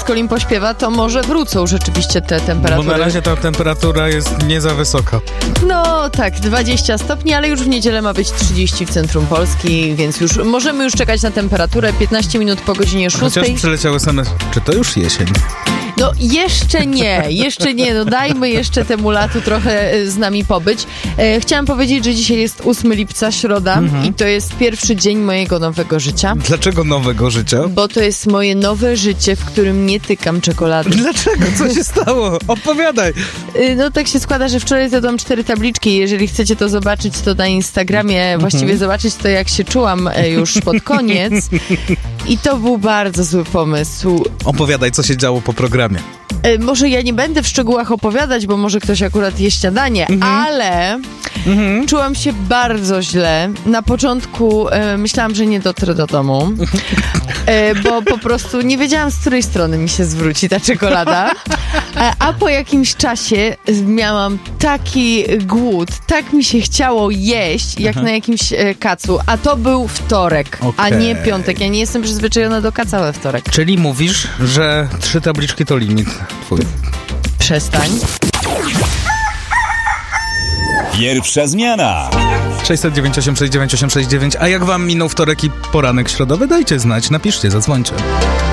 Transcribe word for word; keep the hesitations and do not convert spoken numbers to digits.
Oskolim pośpiewa, to może wrócą rzeczywiście te temperatury. Bo na razie ta temperatura jest nie za wysoka. No tak, dwadzieścia stopni, ale już w niedzielę ma być trzydzieści w centrum Polski, więc już możemy już czekać na temperaturę piętnaście minut po godzinie szóstej. Chociaż przyleciały es em es. Czy to już jesień? No jeszcze nie, jeszcze nie, no dajmy jeszcze temu latu trochę z nami pobyć. E, chciałam powiedzieć, że dzisiaj jest ósmego lipca, środa mhm. i to jest pierwszy dzień mojego nowego życia. Dlaczego nowego życia? Bo to jest moje nowe życie, w którym nie tykam czekolady. Dlaczego? Co się stało? Opowiadaj. E, no tak się składa, że wczoraj zjadłam cztery tabliczki. Jeżeli chcecie to zobaczyć, to na Instagramie mhm. właściwie zobaczyć to, jak się czułam już pod koniec. I to był bardzo zły pomysł. Opowiadaj, co się działo po programie. E, może ja nie będę w szczegółach opowiadać, bo może ktoś akurat je śniadanie, mhm. ale mhm. czułam się bardzo źle. Na początku e, myślałam, że nie dotrę do domu, e, bo po prostu nie wiedziałam, z której strony mi się zwróci ta czekolada. A, a po jakimś czasie miałam taki głód, tak mi się chciało jeść, jak Aha. na jakimś e, kacu. A to był wtorek, okay. a nie piątek. Ja nie jestem przyzwyczajona do kaca we wtorek. Czyli mówisz, że trzy tabliczki to limit twój. Przestań. Pierwsza zmiana. sześćset dziewięć osiem sześć dziewięć osiem sześć dziewięć. A jak wam minął wtorek i poranek środowy? Dajcie znać, napiszcie, zadzwońcie.